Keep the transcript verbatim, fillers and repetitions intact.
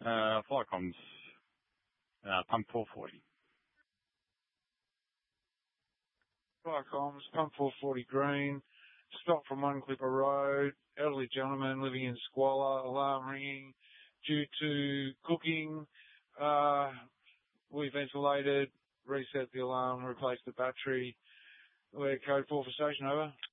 Uh, flight comms, uh, pump four forty. Flight comms, pump four forty green. Stop from One Clipper Road. Elderly gentleman living in squalor. Alarm ringing due to cooking. Uh, we ventilated, reset the alarm, replaced the battery. We're code four for station, over.